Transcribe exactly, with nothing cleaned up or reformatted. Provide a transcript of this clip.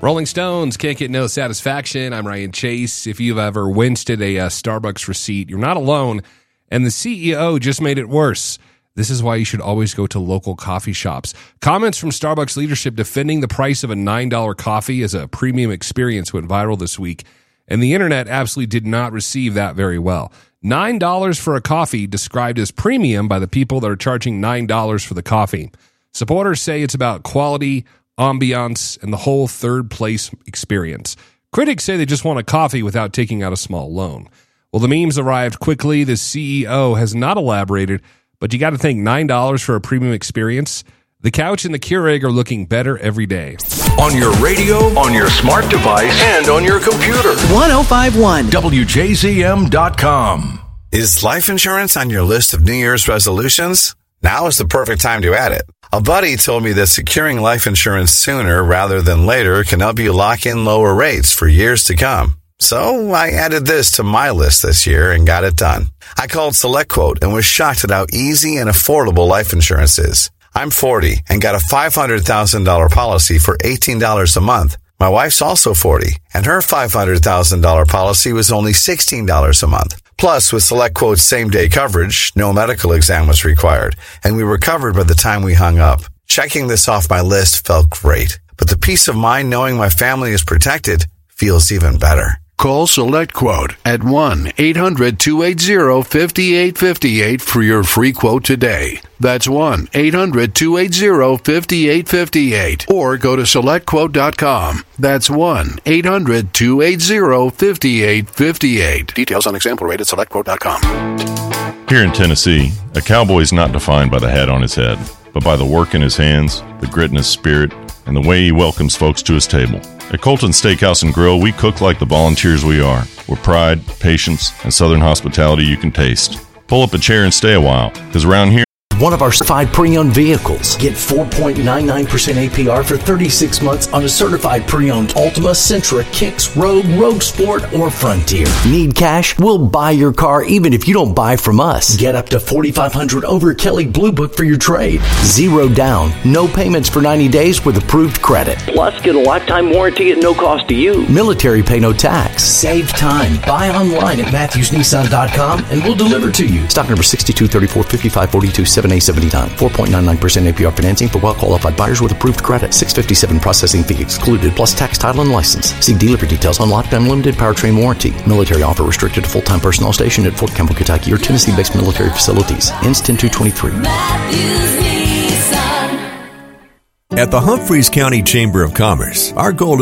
Rolling Stones can't get no satisfaction. I'm Ryan Chase. If you've ever winced at a uh, Starbucks receipt, you're not alone, and the C E O just made it worse. This is why you should always go to local coffee shops. Comments from Starbucks leadership defending the price of a nine dollar coffee as a premium experience went viral this week, and the internet absolutely did not receive that very well. nine dollars for a coffee described as premium by the people that are charging nine dollars for the coffee. Supporters say it's about quality, ambiance, and the whole third place experience. Critics say they just want a coffee without taking out a small loan. Well, the memes arrived quickly. The C E O has not elaborated, but you got to think nine dollars for a premium experience. The couch and the Keurig are looking better every day. On your radio, on your smart device, and on your computer. one oh five point one W J Z M dot com. Is life insurance on your list of New Year's resolutions? Now is the perfect time to add it. A buddy told me that securing life insurance sooner rather than later can help you lock in lower rates for years to come. So I added this to my list this year and got it done. I called SelectQuote and was shocked at how easy and affordable life insurance is. I'm forty and got a five hundred thousand dollars policy for eighteen dollars a month. My wife's also forty, and her five hundred thousand dollars policy was only sixteen dollars a month. Plus, with SelectQuote's same-day coverage, no medical exam was required, and we were covered by the time we hung up. Checking this off my list felt great, but the peace of mind knowing my family is protected feels even better. Call SelectQuote at one eight hundred two eight zero five eight five eight for your free quote today. That's one eight hundred two eight zero five eight five eight. Or go to select quote dot com. That's one eight hundred two eight zero five eight five eight. Details on example rate at select quote dot com. Here in Tennessee, a cowboy is not defined by the hat on his head, but by the work in his hands, the grit in his spirit, and the way he welcomes folks to his table. At Colton Steakhouse and Grill, we cook like the volunteers we are, with pride, patience, and southern hospitality you can taste. Pull up a chair and stay a while, because around here, one of our certified pre-owned vehicles. Get four point nine nine percent A P R for thirty-six months on a certified pre-owned Altima, Sentra, Kicks, Rogue, Rogue Sport, or Frontier. Need cash? We'll buy your car even if you don't buy from us. Get up to forty-five hundred dollars over Kelley Blue Book for your trade. Zero down, no payments for ninety days with approved credit. Plus, get a lifetime warranty at no cost to you. Military pay no tax. Save time. Buy online at Matthews Nissan dot com and we'll deliver to you. Stock number sixty-two thirty-four fifty-five forty-two seven A seventy-nine. four point nine nine percent A P R financing for well-qualified buyers with approved credit. six hundred fifty-seven processing fee excluded, plus tax, title, and license. See dealer for details on lifetime limited powertrain warranty. Military offer restricted to full-time personnel stationed at Fort Campbell, Kentucky, or Tennessee-based military facilities. Ends ten two twenty-three. At the Humphreys County Chamber of Commerce, our goal is